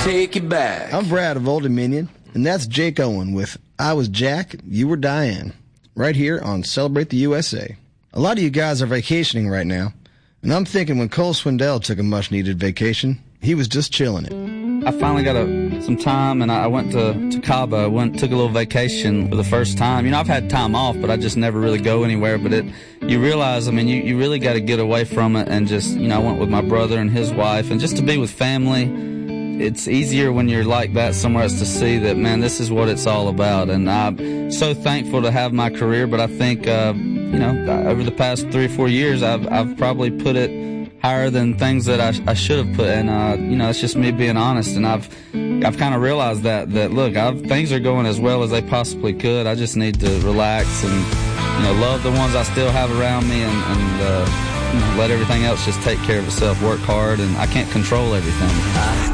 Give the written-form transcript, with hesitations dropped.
take you back. I'm Brad of Old Dominion, and that's Jake Owen with I Was Jack, You Were Diane, right here on Celebrate the USA. A lot of you guys are vacationing right now, and I'm thinking when Cole Swindell took a much-needed vacation, he was just chilling it. I finally got some time, and I went to Cabo. Took a little vacation for the first time. You know, I've had time off, but I just never really go anywhere. But you realize, I mean, you really got to get away from it and just, you know, I went with my brother and his wife, and just to be with family. It's easier when you're like that somewhere else to see that, man, this is what it's all about. And I'm so thankful to have my career, but I think, you know, over the past 3 or 4 years, I've probably put it higher than things that I should have put. And, you know, it's just me being honest. And I've kind of realized that look, things are going as well as they possibly could. I just need to relax and, you know, love the ones I still have around me and you know, let everything else just take care of itself, work hard, and I can't control everything.